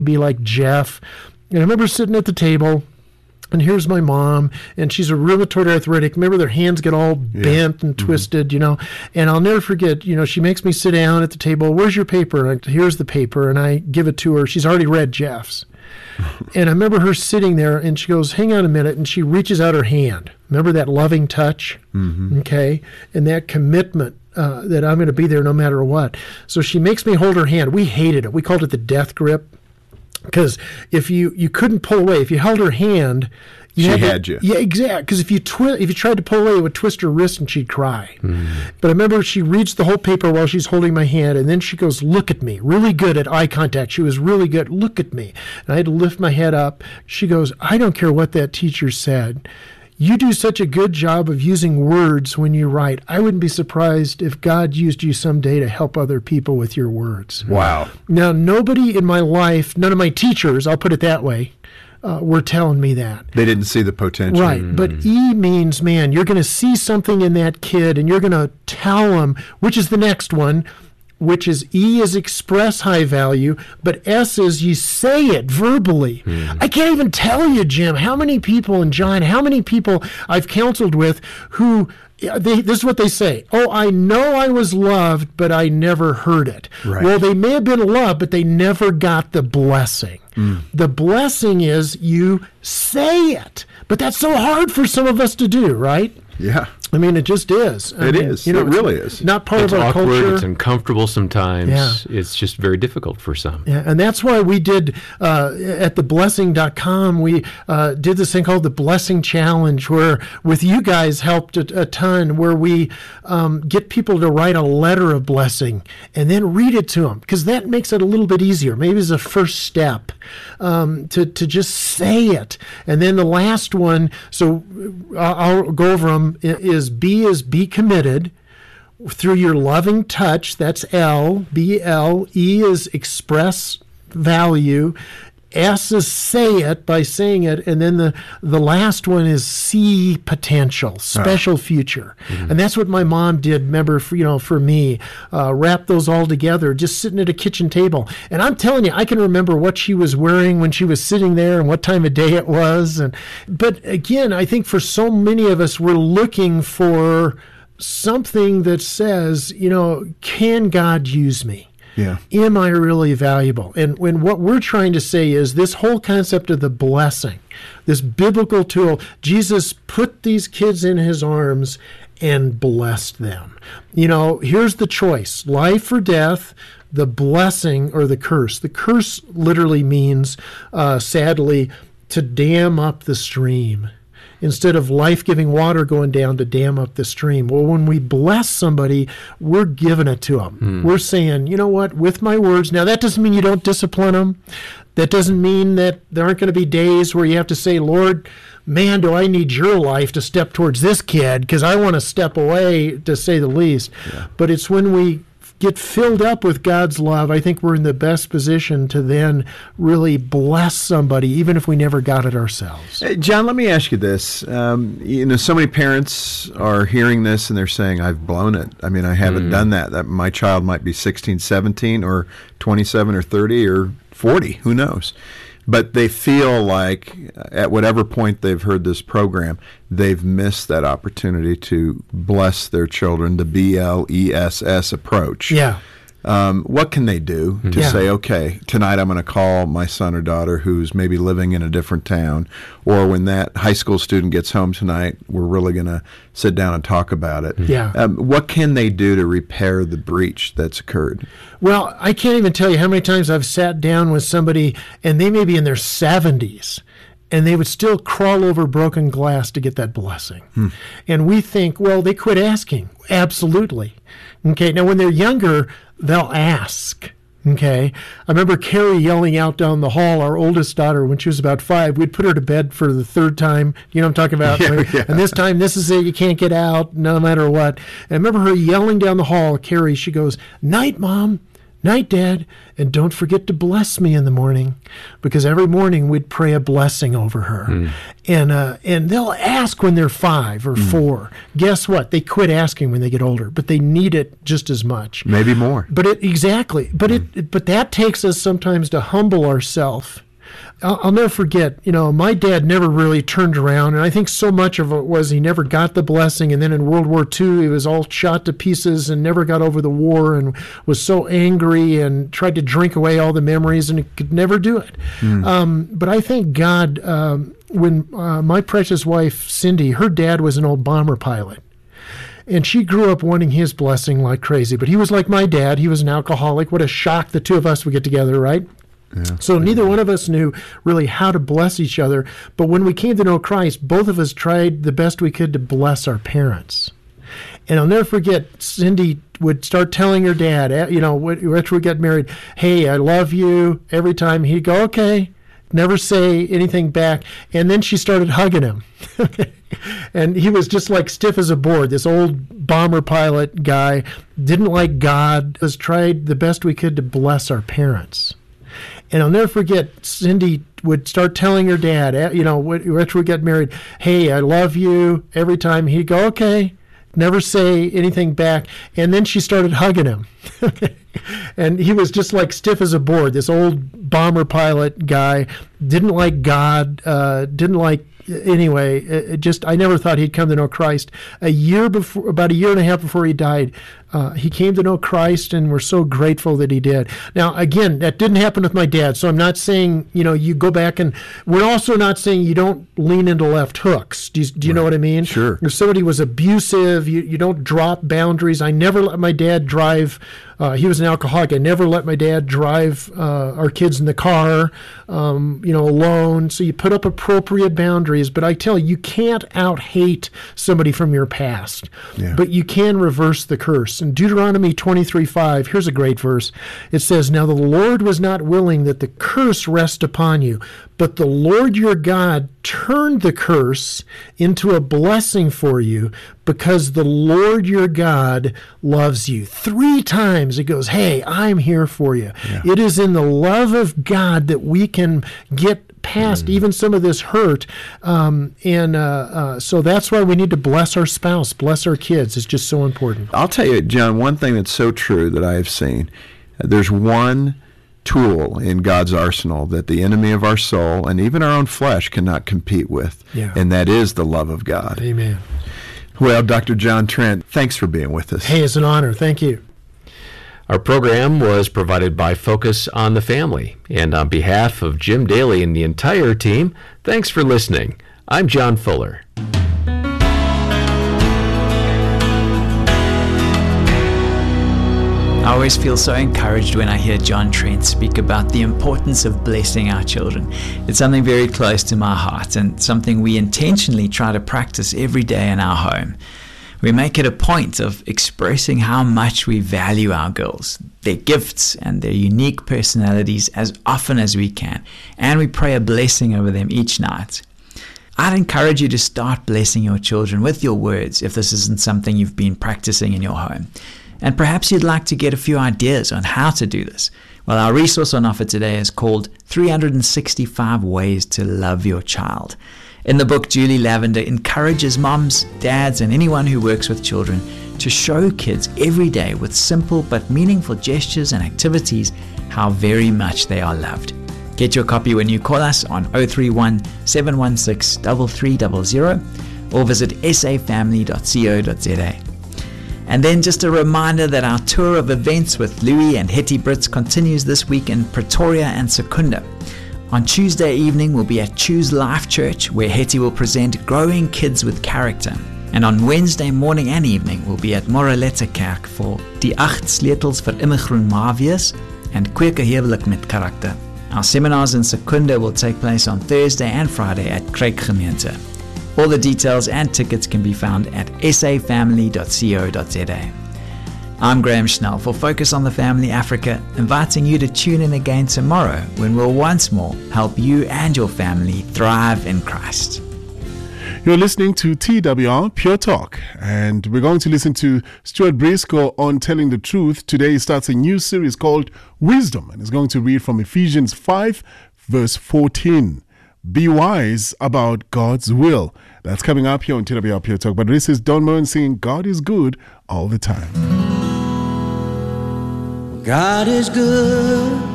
be like Jeff. And I remember sitting at the table, and here's my mom, and she's a rheumatoid arthritic. Remember, their hands get all bent and twisted, and I'll never forget, she makes me sit down at the table. Where's your paper? And here's the paper, and I give it to her. She's already read Jeff's. And I remember her sitting there, and she goes, hang on a minute, and she reaches out her hand. Remember that loving touch? Okay? And that commitment that I'm going to be there no matter what. So she makes me hold her hand. We hated it. We called it the death grip. Because if you couldn't pull away, if you held her hand, she had you. Yeah, exactly. Because if you tried to pull away, it would twist her wrist and she'd cry. But I remember she reads the whole paper while she's holding my hand, and then she goes, "Look at me." Really good at eye contact. She was really good. "Look at me." And I had to lift my head up. She goes, "I don't care what that teacher said. You do such a good job of using words when you write. I wouldn't be surprised if God used you someday to help other people with your words." Wow. Now, nobody in my life, none of my teachers, I'll put it that way, were telling me that. They didn't see the potential. Right. But E means, man, you're going to see something in that kid, and you're going to tell them, which is the next one, which is E is express high value, but S is you say it verbally. I can't even tell you, Jim, how many people, and John, how many people I've counseled with who, this is what they say: "Oh, I know I was loved, but I never heard it." Right. Well, they may have been loved, but they never got the blessing. The blessing is you say it. But that's so hard for some of us to do, right? Yeah. I mean, it just is. It is. It really is. Not part It's of our awkward, culture. it's uncomfortable sometimes. Yeah. It's just very difficult for some. Yeah, and that's why we did, at theblessing.com, we did this thing called the Blessing Challenge, where with you guys helped a ton, where we get people to write a letter of blessing and then read it to them, because that makes it a little bit easier. Maybe it's a first step to just say it. And then the last one, so I'll go over them, is B is be committed. Through your loving touch, that's L, B-L. E is express value. S is say it by saying it. And then the last one is see potential, special future. And that's what my mom did, remember, for me, wrap those all together, just sitting at a kitchen table. And I'm telling you, I can remember what she was wearing when she was sitting there and what time of day it was. But again, I think for so many of us, we're looking for something that says, can God use me? Yeah. Am I really valuable? And what we're trying to say is this whole concept of the blessing, this biblical tool, Jesus put these kids in his arms and blessed them. Here's the choice: life or death, the blessing or the curse. The curse literally means, sadly, to dam up the stream. Instead of life-giving water going down to dam up the stream. Well, when we bless somebody, we're giving it to them. We're saying, you know what, with my words. Now, that doesn't mean you don't discipline them. That doesn't mean that there aren't going to be days where you have to say, "Lord, man, do I need your life to step towards this kid, because I want to step away," to say the least. Yeah. But it's when we get filled up with God's love, I think we're in the best position to then really bless somebody, even if we never got it ourselves. Hey, John, let me ask you this. So many parents are hearing this and they're saying, "I've blown it. I mean, I haven't done that. My child might be 16, 17, or 27 or 30 or 40. Who knows?" But they feel like at whatever point they've heard this program, they've missed that opportunity to bless their children, the BLESS approach. Yeah. What can they do to say, okay, tonight I'm going to call my son or daughter who's maybe living in a different town, or when that high school student gets home tonight, we're really going to sit down and talk about it. Yeah. What can they do to repair the breach that's occurred? Well, I can't even tell you how many times I've sat down with somebody, and they may be in their 70s, and they would still crawl over broken glass to get that blessing. And we think, well, they quit asking. Absolutely. Okay, now when they're younger, they'll ask. Okay, I remember Carrie yelling out down the hall, our oldest daughter, when she was about 5. We'd put her to bed for the 3rd time. You know what I'm talking about? Yeah. And this time, this is it. You can't get out, no matter what. And I remember her yelling down the hall, Carrie, she goes, "Night, Mom. Night, Dad, and don't forget to bless me in the morning, because every morning we'd pray a blessing over her. And they'll ask when they're 5 or 4. Guess what? They quit asking when they get older, but they need it just as much. Maybe more. But but that takes us sometimes to humble ourselves. I'll never forget, my dad never really turned around, and I think so much of it was he never got the blessing, and then in World War II, he was all shot to pieces and never got over the war and was so angry and tried to drink away all the memories, and he could never do it. But I thank God when my precious wife, Cindy, her dad was an old bomber pilot. And she grew up wanting his blessing like crazy, but he was like my dad. He was an alcoholic. What a shock the two of us would get together, right? Yeah. So neither one of us knew really how to bless each other. But when we came to know Christ, both of us tried the best we could to bless our parents. And I'll never forget, Cindy would start telling her dad, after we got married, hey, I love you. Every time he'd go, okay, never say anything back. And then she started hugging him. And he was just like stiff as a board. This old bomber pilot guy, didn't like God, has tried the best we could to bless our parents. And I'll never forget, Cindy would start telling her dad, after we got married, hey, I love you. Every time he'd go, okay, never say anything back. And then she started hugging him. And he was just like stiff as a board. This old bomber pilot guy, didn't like God, I never thought he'd come to know Christ. About a year and a half before he died, he came to know Christ, and we're so grateful that he did. Now, again, that didn't happen with my dad, so I'm not saying, you go back, and we're also not saying you don't lean into left hooks. Do you know what I mean? Sure. If somebody was abusive, you don't drop boundaries. I never let my dad drive. He was an alcoholic. I never let my dad drive our kids in the car, alone. So you put up appropriate boundaries. But I tell you can't out-hate somebody from your past. Yeah. But you can reverse the curse. In Deuteronomy 23:5, here's a great verse. It says, now the Lord was not willing that the curse rest upon you, but the Lord your God turned the curse into a blessing for you, because the Lord your God loves you. 3 times it goes, hey, I'm here for you. Yeah. It is in the love of God that we can get past even some of this hurt. So that's why we need to bless our spouse, bless our kids. It's just so important. I'll tell you, John, one thing that's so true that I have seen, there's one tool in God's arsenal that the enemy of our soul and even our own flesh cannot compete with, and that is the love of God. Amen. Well, Dr. John Trent, thanks for being with us. Hey, it's an honor. Thank you. Our program was provided by Focus on the Family. And on behalf of Jim Daly and the entire team, thanks for listening. I'm John Fuller. I always feel so encouraged when I hear John Trent speak about the importance of blessing our children. It's something very close to my heart and something we intentionally try to practice every day in our home. We make it a point of expressing how much we value our girls, their gifts and their unique personalities as often as we can, and we pray a blessing over them each night. I'd encourage you to start blessing your children with your words if this isn't something you've been practicing in your home. And perhaps you'd like to get a few ideas on how to do this. Well, our resource on offer today is called 365 Ways to Love Your Child. In the book, Julie Lavender encourages moms, dads, and anyone who works with children to show kids every day with simple but meaningful gestures and activities how very much they are loved. Get your copy when you call us on 031 716 3300 or visit safamily.co.za. And then just a reminder that our tour of events with Louis and Hetty Brits continues this week in Pretoria and Secunda. On Tuesday evening, we'll be at Choose Life Church, where Hetty will present Growing Kids with Character. And on Wednesday morning and evening, we'll be at Moraletta Kerk for Die 8 Sleutels vir Immergroen Mawees and Kweke Huwelik met Karakter. Our seminars in Secunda will take place on Thursday and Friday at Craig Gemeente. All the details and tickets can be found at safamily.co.za. I'm Graham Schnell for Focus on the Family Africa, inviting you to tune in again tomorrow when we'll once more help you and your family thrive in Christ. You're listening to TWR Pure Talk, and we're going to listen to Stuart Briscoe on Telling the Truth. Today starts a new series called Wisdom, and it's going to read from Ephesians 5, verse 14. Be wise about God's will. That's coming up here on TWR Pure Talk. But this is Don Moen singing God is Good all the time. God is good.